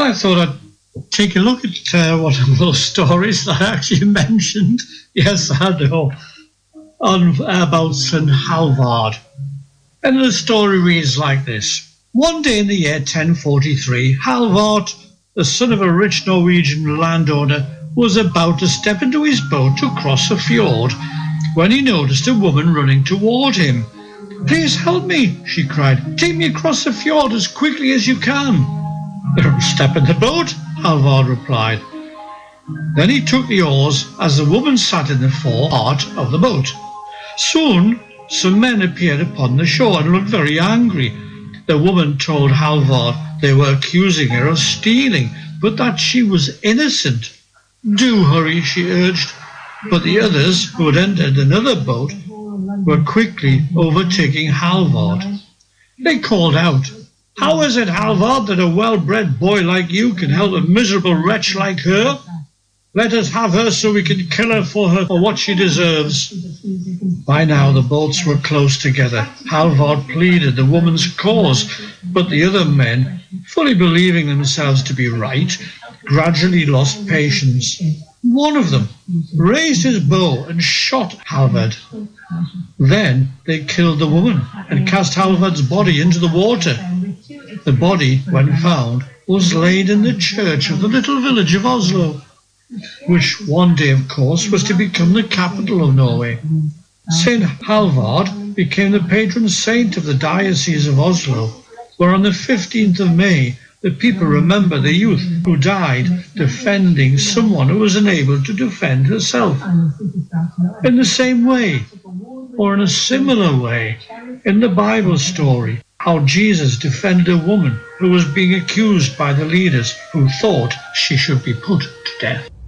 I thought I'd take a look at one of those stories that I actually mentioned. Yes, I know. About St. Halvard. And the story reads like this. One day in the year 1043, Halvard, the son of a rich Norwegian landowner, was about to step into his boat to cross a fjord when he noticed a woman running toward him. "Please help me," she cried. "Take me across the fjord as quickly as you can." "Step in the boat," Halvard replied. Then he took the oars as the woman sat in the fore part of the boat. Soon some men appeared upon the shore and looked very angry. The woman told Halvard they were accusing her of stealing, but that she was innocent. "Do hurry," she urged. But the others, who had entered another boat, were quickly overtaking Halvard. They called out, "How is it, Halvard, that a well-bred boy like you can help a miserable wretch like her? Let us have her so we can kill her for what she deserves." By now the boats were close together. Halvard pleaded the woman's cause, but the other men, fully believing themselves to be right, gradually lost patience. One of them raised his bow and shot Halvard. Then they killed the woman and cast Halvard's body into the water. The body, when found, was laid in the church of the little village of Oslo, which one day, of course, was to become the capital of Norway. St. Halvard became the patron saint of the Diocese of Oslo, where on the 15th of May the people remember the youth who died defending someone who was unable to defend herself. In the same way, or in a similar way, in the Bible story, how Jesus defended a woman who was being accused by the leaders who thought she should be put to death.